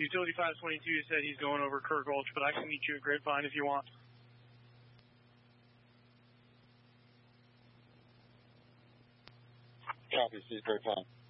Utility 522 said he's going over Kerr Gulch, but I can meet you at Grapevine if you want. Copy, Steve, Grapevine.